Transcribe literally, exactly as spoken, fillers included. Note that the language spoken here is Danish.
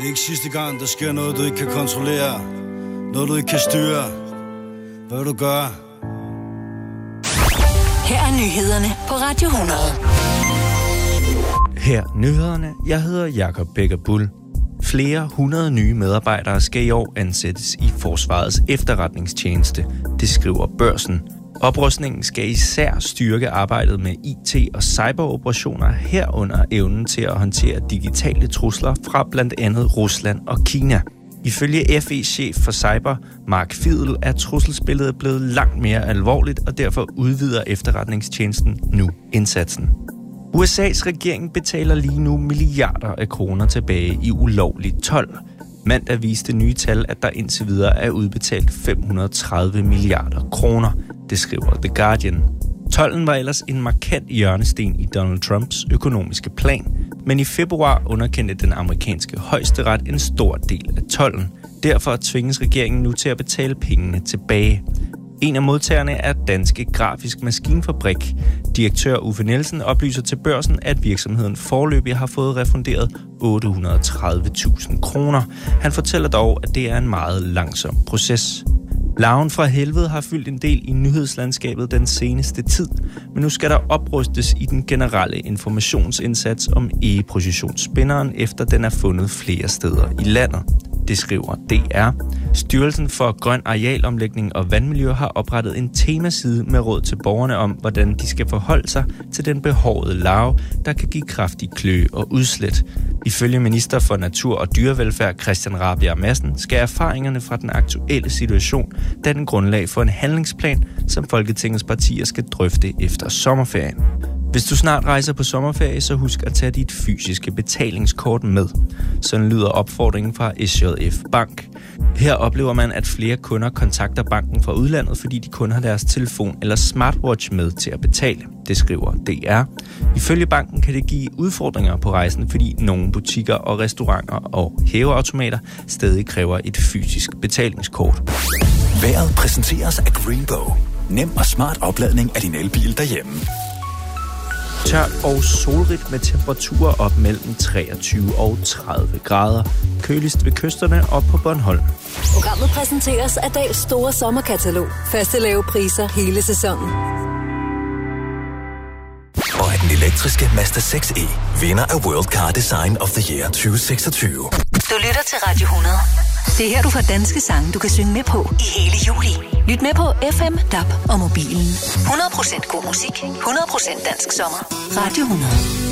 Det er ikke sidste gang, der sker noget, du ikke kan kontrollere. Noget, du ikke kan styre. Hvad vil du gøre? Her er nyhederne på Radio hundrede. Her nyhederne. Jeg hedder Jakob Becker Bull. Flere hundrede nye medarbejdere skal i år ansættes i Forsvarets efterretningstjeneste, det skriver Børsen. Oprustningen skal især styrke arbejdet med I T- og cyberoperationer, herunder evnen til at håndtere digitale trusler fra blandt andet Rusland og Kina. Ifølge F E-chef for cyber, Mark Fidel, er trusselsbilledet blevet langt mere alvorligt, og derfor udvider efterretningstjenesten nu indsatsen. U S A's regering betaler lige nu milliarder af kroner tilbage i ulovlig told. Mandag viste nye tal, at der indtil videre er udbetalt fem hundrede og tredive milliarder kroner, det skriver The Guardian. Tolden var ellers en markant hjørnesten i Donald Trumps økonomiske plan, men i februar underkendte den amerikanske højesteret en stor del af tolden. Derfor tvinges regeringen nu til at betale pengene tilbage. En af modtagerne er Danske Grafisk Maskinfabrik. Direktør Uffe Nielsen oplyser til Børsen, at virksomheden foreløbig har fået refunderet otte hundrede og tredive tusind kroner. Han fortæller dog, at det er en meget langsom proces. Larven fra helvede har fyldt en del i nyhedslandskabet den seneste tid, men nu skal der oprustes i den generelle informationsindsats om egepositionsspinderen, efter den er fundet flere steder i landet. Det skriver D R. Styrelsen for Grøn Arealomlægning og Vandmiljø har oprettet en temaside med råd til borgerne om, hvordan de skal forholde sig til den behårede larve, der kan give kraftig kløe og udslæt. Ifølge minister for Natur og Dyrevelfærd Christian Rabjerg Madsen skal erfaringerne fra den aktuelle situation danne grundlag for en handlingsplan, som Folketingets partier skal drøfte efter sommerferien. Hvis du snart rejser på sommerferie, så husk at tage dit fysiske betalingskort med. Sådan lyder opfordringen fra S J F Bank. Her oplever man, at flere kunder kontakter banken fra udlandet, fordi de kun har deres telefon eller smartwatch med til at betale. Det skriver D R. Ifølge banken kan det give udfordringer på rejsen, fordi nogle butikker og restauranter og hæveautomater stadig kræver et fysisk betalingskort. Vejret præsenteres af Greenbow. Nem og smart opladning af din elbil derhjemme. Tørt og solrigt med temperaturer op mellem treogtyve og tredive grader. Køligst ved kysterne og på Bornholm. Programmet præsenteres af Dahls store sommerkatalog. Faste lave priser hele sæsonen. Og af den elektriske Mazda seks E, vinder af World Car Design of the Year tyve seksogtyve. Du lytter til Radio hundrede. Det er her, du får danske sange, du kan synge med på i hele juli. Lyt med på F M, D A B og mobilen. hundrede procent god musik, hundrede procent dansk sommer. Radio hundrede.